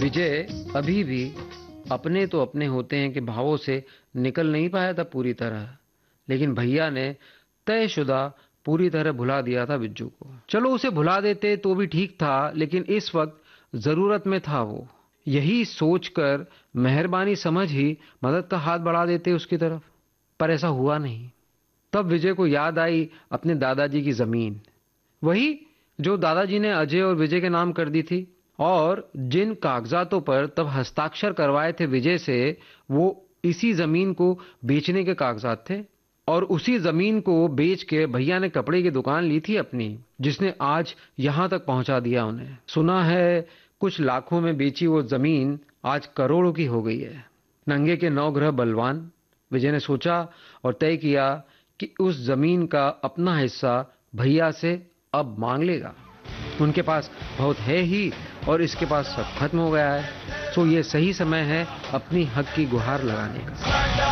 विजय अभी भी अपने तो अपने होते हैं कि भावों से निकल नहीं पाया था पूरी तरह, लेकिन भैया ने तयशुदा पूरी तरह भुला दिया था बिज्जू को। चलो उसे भुला देते तो भी ठीक था, लेकिन इस वक्त जरूरत में था वो। यही सोचकर मेहरबानी समझ ही मदद का हाथ बढ़ा देते उसकी तरफ, पर ऐसा हुआ नहीं। तब विजय को याद आई अपने दादाजी की जमीन, वही जो दादाजी ने अजय और विजय के नाम कर दी थी, और जिन कागजातों पर तब हस्ताक्षर करवाए थे विजय से, वो इसी जमीन को बेचने के कागजात थे। और उसी जमीन को बेच के भैया ने कपड़े की दुकान ली थी अपनी, जिसने आज यहां तक पहुंचा दिया उन्हें। सुना है कुछ लाखों में बेची वो जमीन आज करोड़ों की हो गई है। नंगे के 9 ग्रह बलवान, विजय ने सोचा और तय किया कि उस जमीन का अपना हिस्सा भैया से अब मांग लेगा। उनके पास बहुत है ही, और इसके पास सब खत्म हो गया है, तो ये सही समय है अपनी हक की गुहार लगाने का।